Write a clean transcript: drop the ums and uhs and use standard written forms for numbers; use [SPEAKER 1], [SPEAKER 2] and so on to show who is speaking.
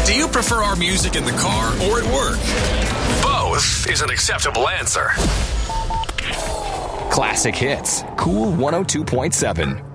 [SPEAKER 1] Do you prefer our music in the car or at work? Both is an acceptable answer.
[SPEAKER 2] Classic Hits, Cool 102.7.